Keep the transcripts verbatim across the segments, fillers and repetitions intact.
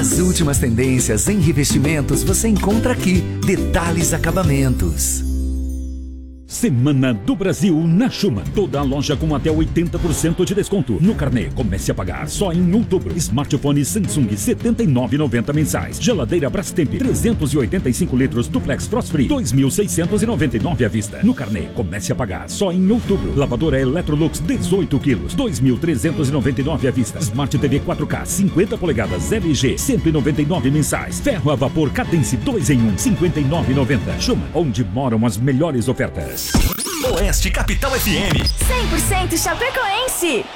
As últimas tendências em revestimentos você encontra aqui. Detalhes Acabamentos. Semana do Brasil na Schumann. Toda a loja com até oitenta por cento de desconto. No carnê, comece a pagar só em outubro. Smartphone Samsung setenta e nove reais e noventa centavos mensais. Geladeira Brastemp trezentos e oitenta e cinco litros Duplex Frost Free dois mil seiscentos e noventa e nove reais à vista. No carnê, comece a pagar só em outubro. Lavadora Electrolux dezoito quilos dois mil trezentos e noventa e nove reais à vista. Smart T V quatro K cinquenta polegadas L G cento e noventa e nove mensais. Ferro a vapor Cadence dois em um cinquenta e nove reais e noventa centavos. Schumann, onde moram as melhores ofertas. Oeste Capital F M cem por cento Chapecoense.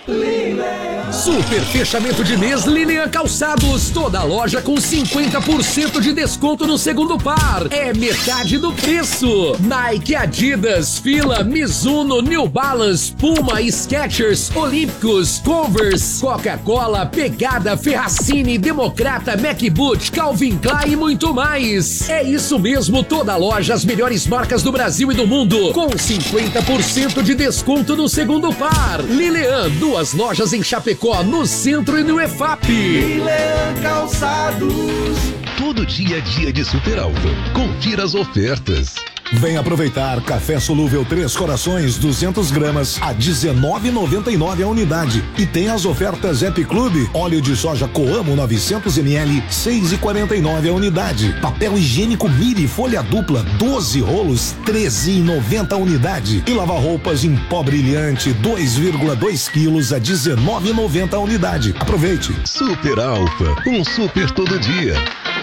Lilian. Super fechamento de mês Lilian Calçados. Toda loja com cinquenta por cento de desconto no segundo par. É metade do preço. Nike, Adidas, Fila, Mizuno, New Balance, Puma, Skechers, Olímpicos, Converse, Coca-Cola, Pegada, Ferracini, Democrata, MacBoot, Calvin Klein e muito mais. É isso mesmo, toda loja, as melhores marcas do Brasil e do mundo, com cinquenta por cento de desconto no segundo par. Lilian, duas lojas em Chapecó, no centro e no E F A P. Lilian Calçados. Todo dia é dia de Super Alto. Confira as ofertas. Vem aproveitar café solúvel Três Corações duzentas gramas a dezenove reais e noventa e nove centavos a unidade. E tem as ofertas Happy Club, óleo de soja Coamo novecentos mililitros, seis reais e quarenta e nove centavos a unidade. Papel higiênico Miri folha dupla, doze rolos, treze reais e noventa centavos a unidade. E lava-roupas em pó brilhante, dois vírgula dois quilos a dezenove reais e noventa centavos a unidade. Aproveite. Super Alfa, um super todo dia.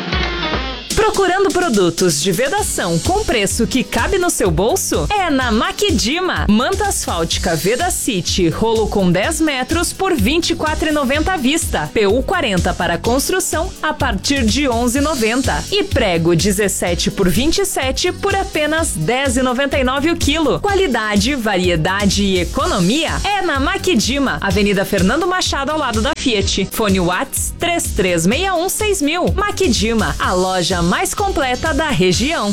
Procurando produtos de vedação com preço que cabe no seu bolso? É na Maquidima. Manta asfáltica Vedacity, rolo com dez metros por vinte e quatro reais e noventa centavos à vista. P U quarenta para construção a partir de onze reais e noventa centavos. E prego dezessete por vinte e sete por apenas dez reais e noventa e nove centavos o quilo. Qualidade, variedade e economia é na Maquidima, Avenida Fernando Machado ao lado da Fiat. Fone Whats três três seis um seis mil. Maquidima, a loja mais completa da região.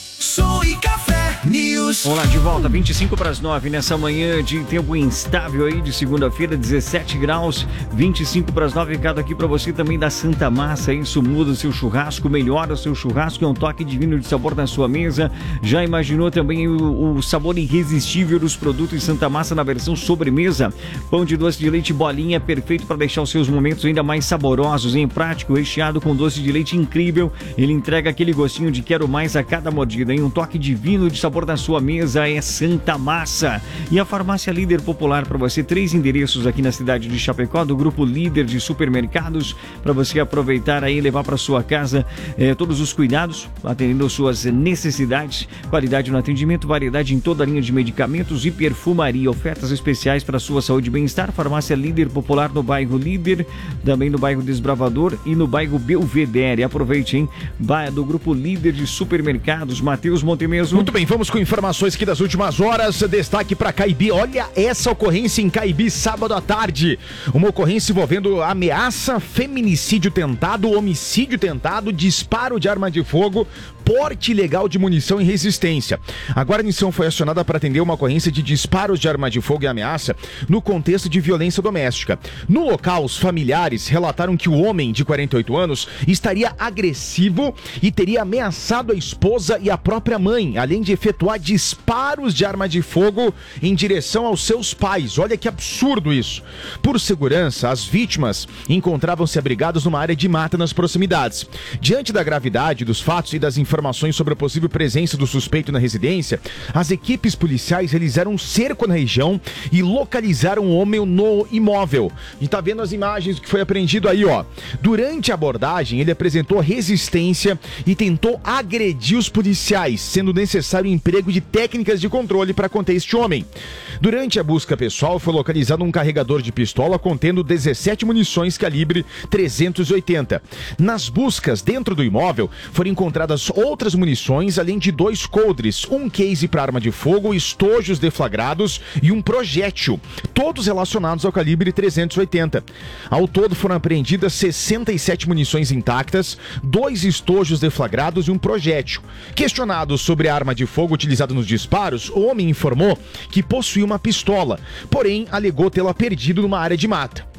Som e Café News. Vamos lá, de volta, vinte e cinco para as nove nessa manhã de tempo instável aí de segunda-feira, dezessete graus, vinte e cinco para as nove, recado aqui para você também da Santa Massa. Isso muda o seu churrasco, melhora o seu churrasco, é um toque divino de sabor na sua mesa. Já imaginou também o, o sabor irresistível dos produtos Santa Massa na versão sobremesa? Pão de doce de leite bolinha, perfeito para deixar os seus momentos ainda mais saborosos, em prático, recheado com doce de leite incrível. Ele entrega aquele gostinho de quero mais a cada mordida. Um toque divino de sabor na sua mesa é Santa Massa. E a Farmácia Líder Popular para você, três endereços aqui na cidade de Chapecó, do grupo Líder de Supermercados, para você aproveitar aí e levar para sua casa eh, todos os cuidados, atendendo às suas necessidades, qualidade no atendimento, variedade em toda a linha de medicamentos e perfumaria, ofertas especiais para a sua saúde e bem-estar. Farmácia Líder Popular no bairro Líder, também no bairro Desbravador e no bairro Belvedere. Aproveite, hein? Do grupo Líder de Supermercados, Matheus Montemesmo. Muito bem, vamos com informações aqui das últimas horas. Destaque para Caibi. Olha essa ocorrência em Caibi, sábado à tarde. Uma ocorrência envolvendo ameaça, feminicídio tentado, homicídio tentado, disparo de arma de fogo, porte ilegal de munição e resistência. A guarnição foi acionada para atender uma ocorrência de disparos de arma de fogo e ameaça no contexto de violência doméstica. No local, os familiares relataram que o homem de quarenta e oito anos estaria agressivo e teria ameaçado a esposa e a própria mãe, além de efetuar disparos de arma de fogo em direção aos seus pais. Olha que absurdo isso. Por segurança, as vítimas encontravam-se abrigadas numa área de mata nas proximidades. Diante da gravidade dos fatos e das informações sobre a possível presença do suspeito na residência, as equipes policiais realizaram um cerco na região e localizaram o homem no imóvel. A gente tá vendo as imagens do que foi apreendido aí, ó. Durante a abordagem, ele apresentou resistência e tentou agredir os policiais, sendo necessário o emprego de técnicas de controle para conter este homem. Durante a busca pessoal, foi localizado um carregador de pistola contendo dezessete munições calibre trezentos e oitenta. Nas buscas dentro do imóvel, foram encontradas outras munições, além de dois coldres, um case para arma de fogo, estojos deflagrados e um projétil, todos relacionados ao calibre trezentos e oitenta. Ao todo foram apreendidas sessenta e sete munições intactas, dois estojos deflagrados e um projétil. Questionado sobre a arma de fogo utilizada nos disparos, o homem informou que possuía uma pistola, porém alegou tê-la perdido numa área de mata.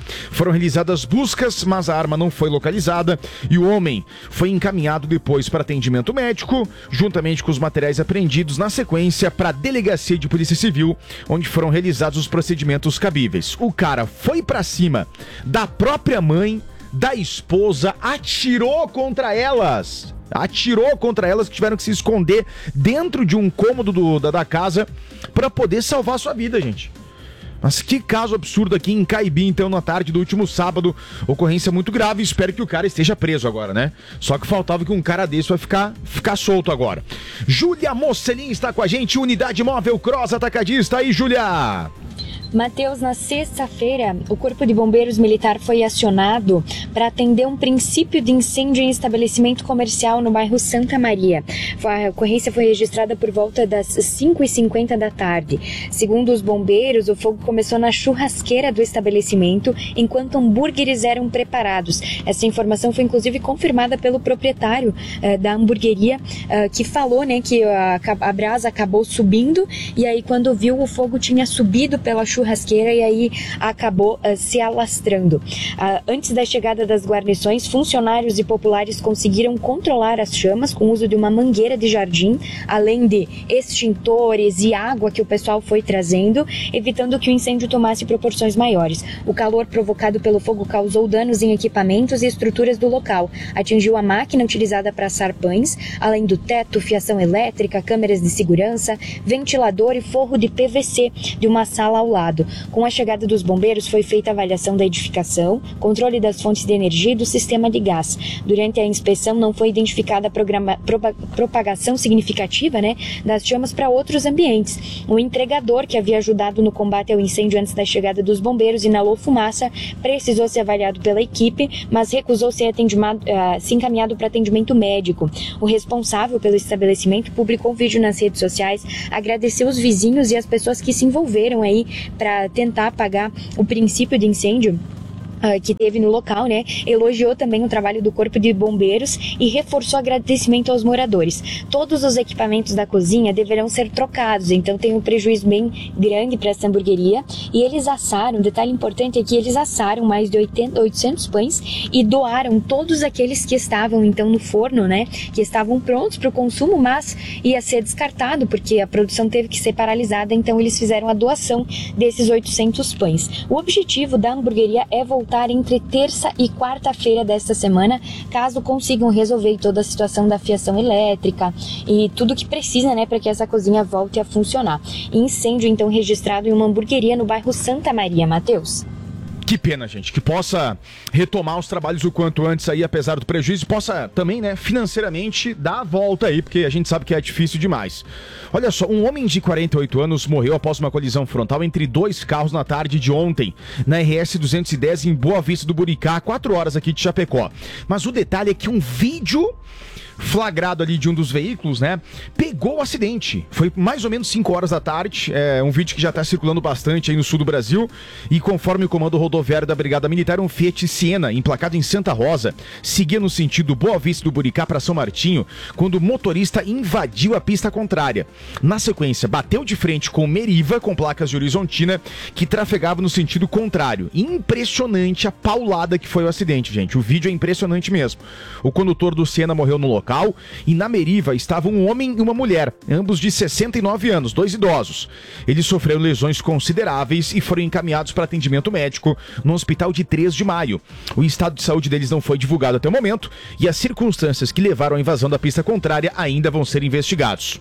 Foram realizadas buscas, mas a arma não foi localizada e o homem foi encaminhado depois para atendimento médico, juntamente com os materiais apreendidos na sequência para a Delegacia de Polícia Civil, onde foram realizados os procedimentos cabíveis. O cara foi para cima da própria mãe, da esposa, atirou contra elas. Atirou contra elas, que tiveram que se esconder dentro de um cômodo do, da, da casa para poder salvar a sua vida, gente. Mas que caso absurdo aqui em Caibi, então, na tarde do último sábado. Ocorrência muito grave. Espero que o cara esteja preso agora, né? Só que faltava que um cara desse vai ficar, ficar solto agora. Júlia Mocelin está com a gente, Unidade Móvel Cross Atacadista. Aí, Júlia! Matheus, na sexta-feira, o Corpo de Bombeiros Militar foi acionado para atender um princípio de incêndio em estabelecimento comercial no bairro Santa Maria. A ocorrência foi registrada por volta das cinco e cinquenta da tarde. Segundo os bombeiros, o fogo começou na churrasqueira do estabelecimento, enquanto hambúrgueres eram preparados. Essa informação foi inclusive confirmada pelo proprietário eh, da hamburgueria, eh, que falou, né, que a, a brasa acabou subindo, e aí quando viu, o fogo tinha subido pela churrasqueira churrasqueira e aí acabou uh, se alastrando. Uh, antes da chegada das guarnições, funcionários e populares conseguiram controlar as chamas com o uso de uma mangueira de jardim, além de extintores e água que o pessoal foi trazendo, evitando que o incêndio tomasse proporções maiores. O calor provocado pelo fogo causou danos em equipamentos e estruturas do local. Atingiu a máquina utilizada para assar pães, além do teto, fiação elétrica, câmeras de segurança, ventilador e forro de P V C de uma sala ao lado. Com a chegada dos bombeiros, foi feita a avaliação da edificação, controle das fontes de energia e do sistema de gás. Durante a inspeção, não foi identificada a programa, propa, propagação significativa, né, das chamas para outros ambientes. O entregador, que havia ajudado no combate ao incêndio antes da chegada dos bombeiros, inalou fumaça, precisou ser avaliado pela equipe, mas recusou ser atendimado, uh, ser encaminhado para atendimento médico. O responsável pelo estabelecimento publicou um vídeo nas redes sociais, agradeceu os vizinhos e as pessoas que se envolveram aí para tentar apagar o princípio de incêndio Uh, que teve no local, né? Elogiou também o trabalho do Corpo de Bombeiros e reforçou agradecimento aos moradores. Todos os equipamentos da cozinha deverão ser trocados, então tem um prejuízo bem grande para essa hamburgueria. E eles assaram, um detalhe importante é que eles assaram mais de oitenta, oitocentos pães e doaram todos aqueles que estavam então no forno, né? Que estavam prontos para o consumo, mas ia ser descartado porque a produção teve que ser paralisada, então eles fizeram a doação desses oitocentos pães. O objetivo da hamburgueria é voltar entre terça e quarta-feira desta semana, caso consigam resolver toda a situação da fiação elétrica e tudo que precisa, né, para que essa cozinha volte a funcionar. Incêndio, então, registrado em uma hamburgueria no bairro Santa Maria, Matheus. Que pena, gente, que possa retomar os trabalhos o quanto antes aí, apesar do prejuízo, possa também, né, financeiramente dar a volta aí, porque a gente sabe que é difícil demais. Olha só, um homem de quarenta e oito anos morreu após uma colisão frontal entre dois carros na tarde de ontem, na R S duzentos e dez em Boa Vista do Buricá, quatro horas aqui de Chapecó. Mas o detalhe é que um vídeo flagrado ali de um dos veículos, né, pegou o acidente. Foi mais ou menos cinco horas da tarde, é um vídeo que já está circulando bastante aí no sul do Brasil, e conforme o comando rodoviário da Brigada Militar, um Fiat Siena, emplacado em Santa Rosa, seguia no sentido Boa Vista do Buricá para São Martinho, quando o motorista invadiu a pista contrária. Na sequência, bateu de frente com o Meriva, com placas de Horizontina, que trafegava no sentido contrário. Impressionante a paulada que foi o acidente, gente. O vídeo é impressionante mesmo. O condutor do Siena morreu no local, e na Meriva estavam um homem e uma mulher, ambos de sessenta e nove anos, dois idosos. Eles sofreram lesões consideráveis e foram encaminhados para atendimento médico no hospital de três de maio. O estado de saúde deles não foi divulgado até o momento e as circunstâncias que levaram à invasão da pista contrária ainda vão ser investigados.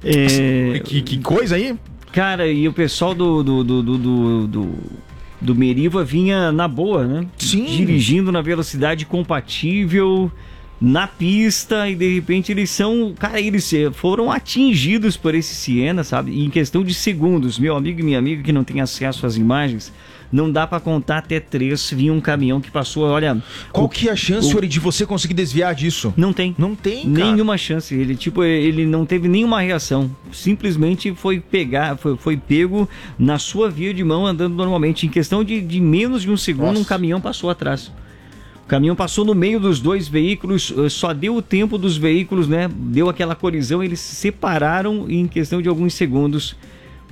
É... Que, que coisa aí? Cara, e o pessoal do... do, do, do, do, do... do Meriva vinha na boa, né? Sim. Dirigindo na velocidade compatível na pista, e de repente eles são, cara, eles foram atingidos por esse Siena, sabe? E em questão de segundos, meu amigo e minha amiga que não tem acesso às imagens, não dá pra contar até três, vinha um caminhão que passou, olha... Qual o, que é a chance, o, de você conseguir desviar disso? Não tem. Não tem, cara. Nenhuma chance. Ele, tipo, ele não teve nenhuma reação. Simplesmente foi pegar, foi, foi pego na sua via de mão andando normalmente. Em questão de, de menos de um segundo, Nossa. um caminhão passou atrás. O caminhão passou no meio dos dois veículos, só deu o tempo dos veículos, né? Deu aquela colisão, eles se separaram e em questão de alguns segundos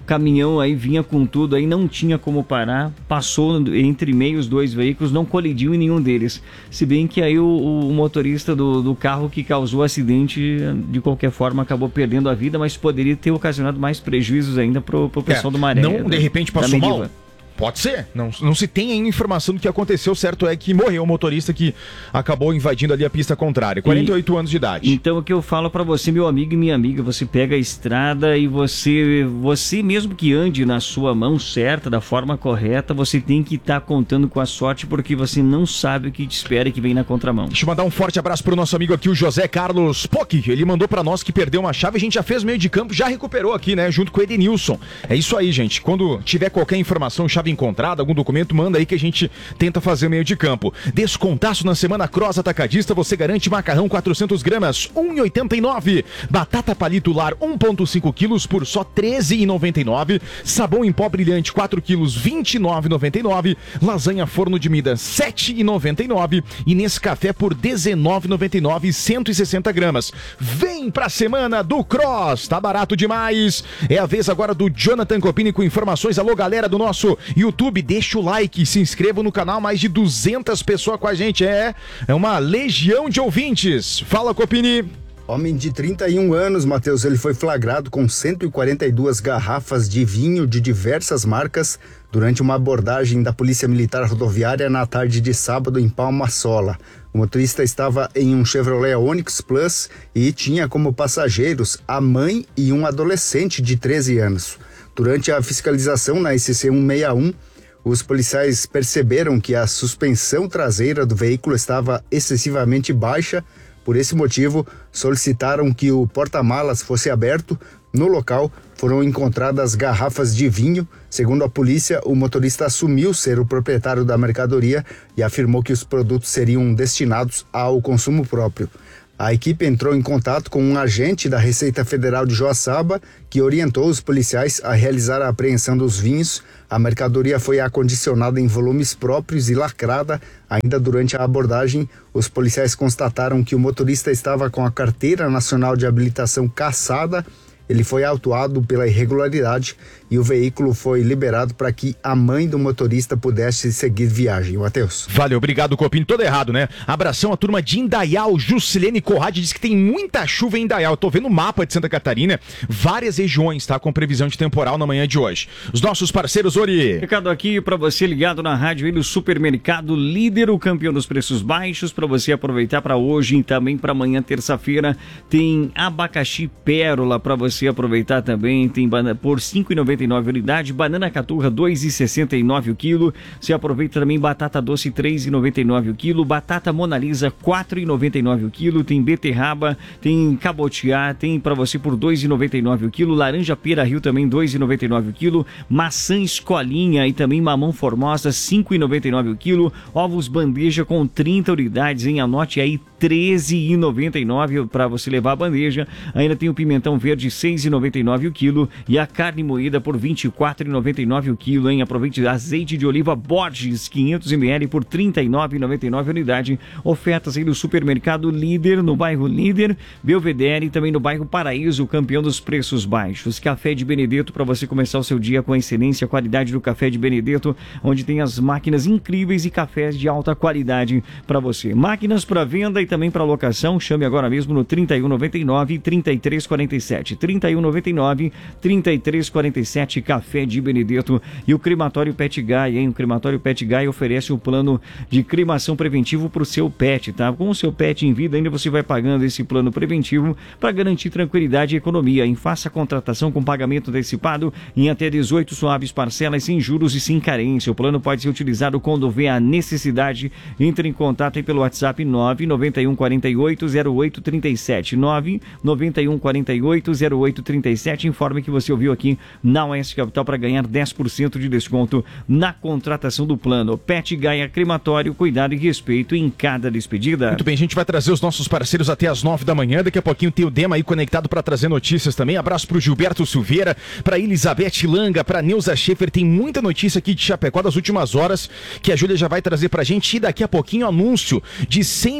caminhão aí vinha com tudo, aí não tinha como parar, passou entre meio os dois veículos, não colidiu em nenhum deles. Se bem que aí o, o motorista do, do carro que causou o acidente, de qualquer forma, acabou perdendo a vida, mas poderia ter ocasionado mais prejuízos ainda pro, pro pessoal é, do Maré. Não, de repente passou mal? Mediva. Pode ser, não, não se tem ainda informação do que aconteceu, certo é que morreu o motorista que acabou invadindo ali a pista contrária, quarenta e oito e, anos de idade. Então o que eu falo pra você, meu amigo e minha amiga, você pega a estrada e você, você mesmo que ande na sua mão certa, da forma correta, você tem que estar tá contando com a sorte, porque você não sabe o que te espera e que vem na contramão. Deixa eu mandar um forte abraço pro nosso amigo aqui, o José Carlos Pock, ele mandou pra nós que perdeu uma chave, a gente já fez meio de campo, já recuperou aqui, né, junto com o Edenilson. É isso aí, gente, quando tiver qualquer informação, chave encontrada, algum documento, manda aí que a gente tenta fazer o meio de campo. Descontaço na semana Cross Atacadista, você garante macarrão quatrocentas gramas, um real e oitenta e nove centavos. Batata palito lar um vírgula cinco quilos por só treze reais e noventa e nove centavos. Sabão em pó brilhante quatro quilos, vinte e nove reais e noventa e nove centavos. Lasanha forno de mida sete reais e noventa e nove centavos. E Nescafé por dezenove reais e noventa e nove centavos, cento e sessenta gramas. Vem pra semana do Cross, tá barato demais. É a vez agora do Jonathan Copini com informações. Alô, galera do nosso YouTube, deixa o like, se inscreva no canal, mais de duzentas pessoas com a gente, é, é uma legião de ouvintes. Fala, Copini. Homem de trinta e um anos, Matheus, ele foi flagrado com cento e quarenta e duas garrafas de vinho de diversas marcas durante uma abordagem da Polícia Militar Rodoviária na tarde de sábado em Palma Sola. O motorista estava em um Chevrolet Onix Plus e tinha como passageiros a mãe e um adolescente de treze anos. Durante a fiscalização na S C cento e sessenta e um, os policiais perceberam que a suspensão traseira do veículo estava excessivamente baixa. Por esse motivo, solicitaram que o porta-malas fosse aberto. No local, foram encontradas garrafas de vinho. Segundo a polícia, o motorista assumiu ser o proprietário da mercadoria e afirmou que os produtos seriam destinados ao consumo próprio. A equipe entrou em contato com um agente da Receita Federal de Joaçaba, que orientou os policiais a realizar a apreensão dos vinhos. A mercadoria foi acondicionada em volumes próprios e lacrada. Ainda durante a abordagem, os policiais constataram que o motorista estava com a Carteira Nacional de Habilitação cassada. Ele foi autuado pela irregularidade e o veículo foi liberado para que a mãe do motorista pudesse seguir viagem. Matheus. Valeu, obrigado, Copinho. Todo errado, né? Abração à turma de Indaial. Juscelene Corrade diz que tem muita chuva em Indaial. Eu tô vendo o mapa de Santa Catarina, várias regiões, tá? Com previsão de temporal na manhã de hoje. Os nossos parceiros, Ori. Recado aqui para você ligado na rádio aí do Supermercado Líder, o campeão dos preços baixos, para você aproveitar para hoje e também para amanhã, terça-feira. Tem abacaxi pérola para você você aproveitar também, tem banana por cinco reais e noventa e nove centavos a unidade, banana caturra dois reais e sessenta e nove centavos o quilo, você aproveita também batata doce três reais e noventa e nove centavos o quilo, batata Mona Lisa quatro reais e noventa e nove centavos o quilo, tem beterraba, tem cabotiá, tem para você por dois reais e noventa e nove centavos o quilo, laranja pera rio também dois reais e noventa e nove centavos o quilo, maçã escolinha e também mamão formosa cinco reais e noventa e nove centavos o quilo, ovos bandeja com trinta unidades, hein? Anote aí, treze reais e noventa e nove centavos para você levar a bandeja. Ainda tem o pimentão verde seis reais e noventa e nove centavos o quilo e a carne moída por vinte e quatro reais e noventa e nove centavos o quilo, hein? Aproveite azeite de oliva Borges quinhentos mililitros por trinta e nove reais e noventa e nove centavos a unidade. Ofertas aí do Supermercado Líder, no bairro Líder, Belvedere e também no bairro Paraíso, campeão dos preços baixos. Café de Benedetto para você começar o seu dia com a excelência, a qualidade do Café de Benedetto, onde tem as máquinas incríveis e cafés de alta qualidade para você. Máquinas para venda e também para locação, chame agora mesmo no trinta e um noventa e nove, trinta e três quarenta e sete, trinta e um noventa e nove, trinta e três quarenta e sete, Café de Benedetto. E o crematório Pet Guy, hein? O crematório Pet Guy oferece o plano de cremação preventivo para o seu pet, tá? Com o seu pet em vida, ainda você vai pagando esse plano preventivo para garantir tranquilidade e economia. Hein? Faça a contratação com pagamento antecipado em até dezoito suaves parcelas, sem juros e sem carência. O plano pode ser utilizado quando houver a necessidade. Entre em contato aí pelo WhatsApp nove nove um quatro oito zero oito três sete, nove nove um quatro oito zero oito três sete. Informe que você ouviu aqui na Oeste Capital para ganhar dez por cento de desconto na contratação do plano. Pet Gaia Crematório, cuidado e respeito em cada despedida. Muito bem, a gente vai trazer os nossos parceiros até as nove da manhã. Daqui a pouquinho tem o Dema aí conectado para trazer notícias também. Abraço pro Gilberto Silveira, pra Elizabeth Langa, pra Neuza Schaefer. Tem muita notícia aqui de Chapecó das últimas horas que a Júlia já vai trazer pra gente. E daqui a pouquinho anúncio de cem milhões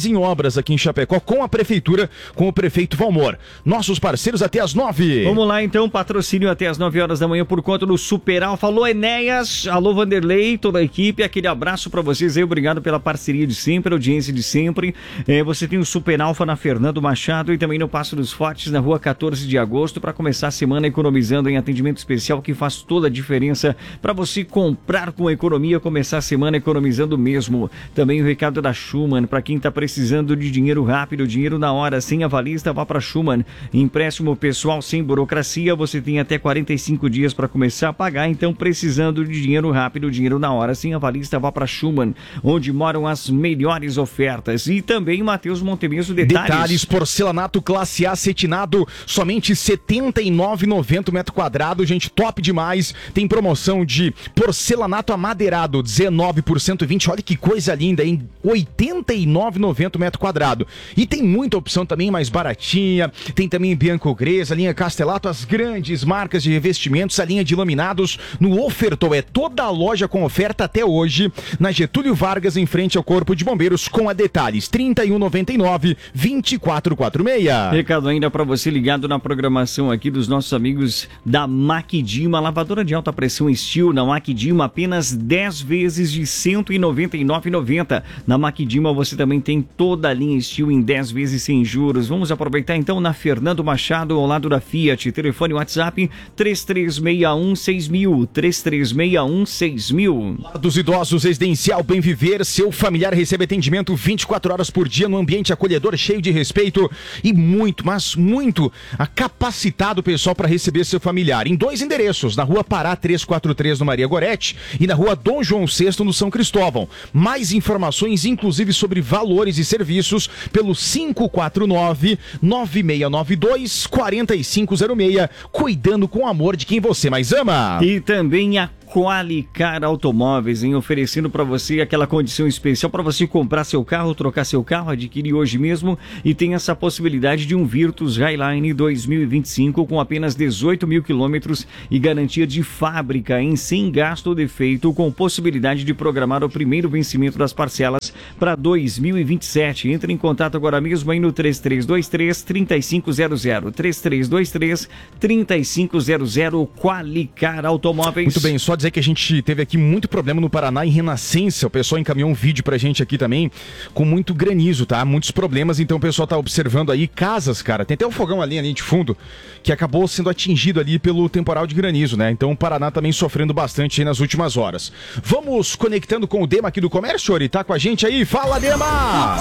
mais em obras aqui em Chapecó com a prefeitura, com o prefeito Valmor. Nossos parceiros até as nove. Vamos lá então, patrocínio até as nove horas da manhã por conta do Super Alfa. Alô Enéas, alô Vanderlei, toda a equipe, aquele abraço pra vocês aí, obrigado pela parceria de sempre, audiência de sempre. É, você tem o Super Alfa na Fernando Machado e também no Passo dos Fortes, na rua quatorze de agosto, para começar a semana economizando em atendimento especial que faz toda a diferença para você comprar com economia, começar a semana economizando mesmo. Também o recado da Schumann, para quem tá precisando de dinheiro rápido, dinheiro na hora, sem avalista, vá para Schumann. Empréstimo pessoal sem burocracia, você tem até quarenta e cinco dias para começar a pagar, então precisando de dinheiro rápido, dinheiro na hora, sem avalista, vá para Schumann, onde moram as melhores ofertas. E também Matheus Montemeso, detalhes. Detalhes, porcelanato classe A cetinado, somente setenta e nove reais e noventa centavos metro quadrado, gente, top demais. Tem promoção de porcelanato amadeirado, dezenove por cento e vinte, olha que coisa linda, hein? oitenta e nove reais e noventa centavos metro quadrado. E tem muita opção também mais baratinha, tem também Bianco Greza, a linha Castelato, as grandes marcas de revestimentos, a linha de laminados no Ofertou. É toda a loja com oferta até hoje, na Getúlio Vargas, em frente ao Corpo de Bombeiros, com a Detalhes, trinta e um noventa e nove, vinte e quatro quarenta e seis. Recado ainda para você ligado na programação aqui dos nossos amigos da Maquidima, lavadora de alta pressão Steel na Maquidima, apenas dez vezes de cento e noventa e nove reais e noventa centavos. Na Maquidima você também tem toda a linha Steel em dez vezes sem juros. Vamos aproveitar então na Fernando Machado, ao lado da Fiat. Telefone WhatsApp três três seis um seis mil, três três seis um seis mil. Dos idosos, Residencial Bem Viver, seu familiar recebe atendimento vinte e quatro horas por dia no ambiente acolhedor, cheio de respeito e muito, mas muito capacitado pessoal para receber seu familiar. Em dois endereços, na Rua Pará trezentos e quarenta e três no Maria Gorete e na Rua Dom João sexto no São Cristóvão. Mais informações, inclusive sobre valores e serviços, pelo cinco quatro nove, nove seis nove dois, quatro cinco zero seis, cuidando com amor de quem você mais ama. E também a Qualicar Automóveis, hein? Oferecendo para você aquela condição especial para você comprar seu carro, trocar seu carro, adquirir hoje mesmo, e tem essa possibilidade de um Virtus Highline dois mil e vinte e cinco com apenas dezoito mil quilômetros e garantia de fábrica, em sem gasto ou defeito, com possibilidade de programar o primeiro vencimento das parcelas para dois mil e vinte e sete. Entre em contato agora mesmo aí no três três dois três, três cinco zero zero, três três dois três, três cinco zero zero. Qualicar Automóveis. Muito bem, só dizer que a gente teve aqui muito problema no Paraná, em Renascença. O pessoal encaminhou um vídeo pra gente aqui também, com muito granizo, tá? Muitos problemas, então o pessoal tá observando aí casas, cara. Tem até um fogão ali, ali de fundo, que acabou sendo atingido ali pelo temporal de granizo, né? Então o Paraná também sofrendo bastante aí nas últimas horas. Vamos conectando com o Dema aqui do Comércio, ele tá com a gente aí. Fala, Dema!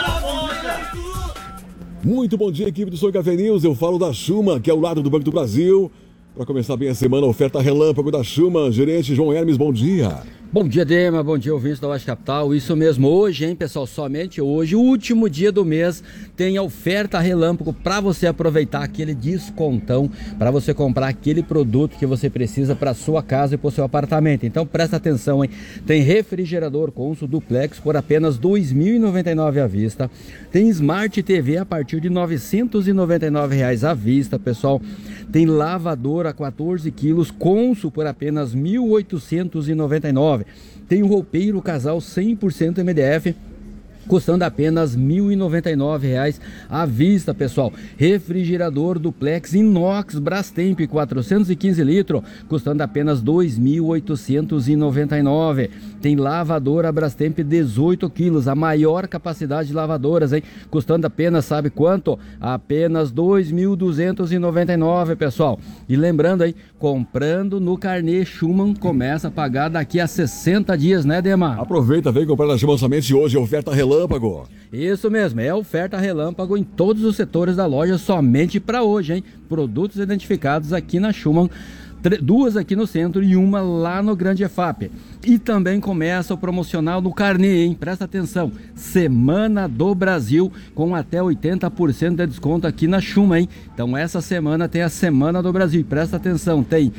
Muito bom dia, equipe do Som Café News. Eu falo da Schumann, que é ao lado do Banco do Brasil. Para começar bem a semana, oferta relâmpago da Schumann. Gerente João Hermes, bom dia. Bom dia, Dema, bom dia, ouvintes da Oeste Capital. Isso mesmo, hoje, hein, pessoal, somente hoje, o último dia do mês, tem a oferta relâmpago para você aproveitar aquele descontão, para você comprar aquele produto que você precisa para sua casa e para o seu apartamento. Então presta atenção, hein, tem refrigerador Consul Duplex por apenas dois mil e noventa e nove reais à vista, tem Smart T V a partir de novecentos e noventa e nove reais à vista, pessoal. Tem lavadora quatorze quilos Consul por apenas mil oitocentos e noventa e nove reais. Tem o roupeiro casal cem por cento M D F custando apenas mil e noventa e nove reais à vista, pessoal. Refrigerador Duplex Inox Brastemp quatrocentos e quinze litros, custando apenas dois mil oitocentos e noventa e nove reais. Tem lavadora Brastemp dezoito quilos, a maior capacidade de lavadoras, hein? Custando apenas, sabe quanto? Apenas dois mil duzentos e noventa e nove reais, pessoal. E lembrando aí, comprando no carnê Schumann, começa a pagar daqui a sessenta dias, né, Dema? Aproveita, vem comprar na Schumann somente hoje, oferta relâmpago. Isso mesmo, é oferta relâmpago em todos os setores da loja, somente para hoje, hein? Produtos identificados aqui na Schumann, duas aqui no centro e uma lá no Grande E F A P. E também começa o promocional no carnê, hein? Presta atenção, Semana do Brasil, com até oitenta por cento de desconto aqui na Schumann, hein? Então essa semana tem a Semana do Brasil, presta atenção, tem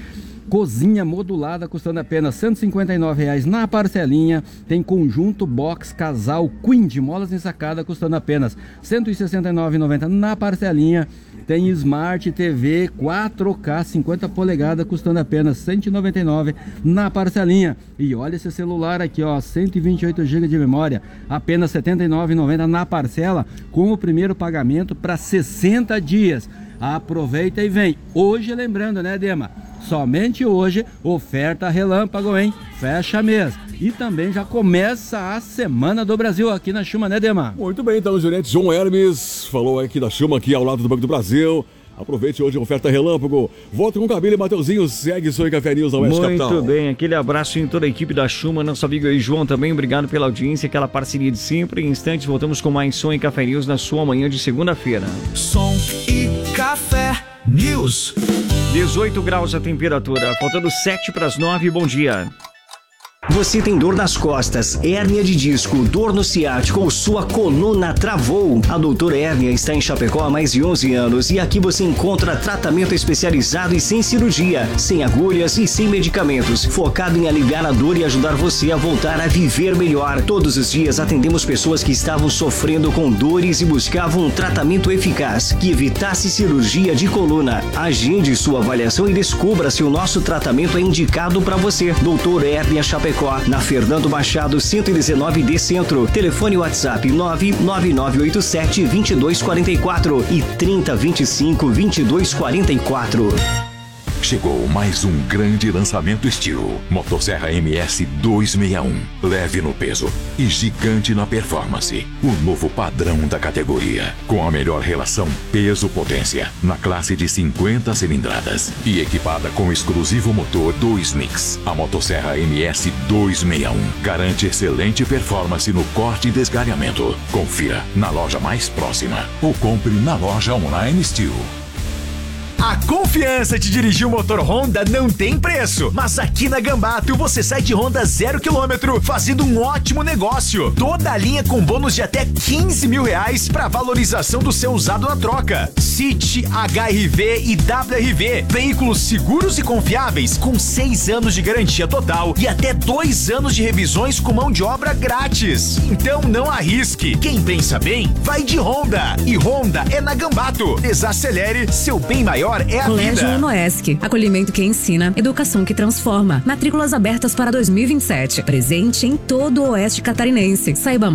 cozinha modulada custando apenas cento e cinquenta e nove reais na parcelinha. Tem conjunto box casal Queen de molas ensacada custando apenas cento e sessenta e nove reais e noventa centavos na parcelinha. Tem Smart T V quatro K cinquenta polegadas custando apenas cento e noventa e nove reais na parcelinha. E olha esse celular aqui, ó, cento e vinte e oito gigas de memória, apenas setenta e nove reais e noventa centavos na parcela, com o primeiro pagamento para sessenta dias. Aproveita e vem. Hoje, lembrando, né, Dema? Somente hoje, oferta relâmpago, hein? Fecha mês. E também já começa a Semana do Brasil aqui na Schuma, né, Dema? Muito bem, então o gerente João Hermes falou aqui da Schuma, aqui ao lado do Banco do Brasil. Aproveite hoje a oferta relâmpago. Volta com o Cabelo e Mateuzinho. Segue Sou e Café News na Oeste Capital. Muito bem, aquele abraço em toda a equipe da Schuma, nosso amigo aí João também. Obrigado pela audiência, aquela parceria de sempre. Em instantes voltamos com mais Som e Café News na sua manhã de segunda-feira. Som e Café News. dezoito graus a temperatura, faltando sete para as nove. Bom dia. Você tem dor nas costas, hérnia de disco, dor no ciático ou sua coluna travou? A Doutor Hérnia está em Chapecó há mais de onze anos e aqui você encontra tratamento especializado e sem cirurgia, sem agulhas e sem medicamentos, focado em aliviar a dor e ajudar você a voltar a viver melhor. Todos os dias atendemos pessoas que estavam sofrendo com dores e buscavam um tratamento eficaz que evitasse cirurgia de coluna. Agende sua avaliação e descubra se o nosso tratamento é indicado para você. Doutor Hérnia Chapecó, na Fernando Machado cento e dezenove D Centro. Telefone WhatsApp nove nove nove oito sete dois dois quatro quatro e trinta, vinte e cinco, vinte e dois quarenta e quatro. Chegou mais um grande lançamento estilo. Motosserra M S duzentos e sessenta e um. Leve no peso e gigante na performance. O novo padrão da categoria. Com a melhor relação peso-potência. Na classe de cinquenta cilindradas. E equipada com o exclusivo motor dois mix. A Motosserra M S duzentos e sessenta e um. Garante excelente performance no corte e desgalhamento. Confira na loja mais próxima. Ou compre na loja online Steel. A confiança de dirigir um motor Honda não tem preço, mas aqui na Gambato você sai de Honda zero quilômetro fazendo um ótimo negócio. Toda a linha com bônus de até quinze mil reais para valorização do seu usado na troca. City, H R V e W R V, veículos seguros e confiáveis com seis anos de garantia total e até dois anos de revisões com mão de obra grátis. Então não arrisque. Quem pensa bem, vai de Honda. E Honda é na Gambato. Desacelere, seu bem maior é a Colégio vida. Unoesc, acolhimento que ensina, educação que transforma. Matrículas abertas para dois mil e vinte e sete. Presente em todo o Oeste Catarinense. Saiba